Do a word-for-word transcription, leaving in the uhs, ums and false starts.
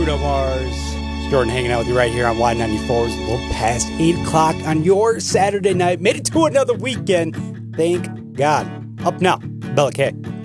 Bruno Mars. It's Jordan hanging out with you right here on Y ninety-four. It's a little past eight o'clock on your Saturday night. Made it to another weekend. Thank God. Up now, Bella K.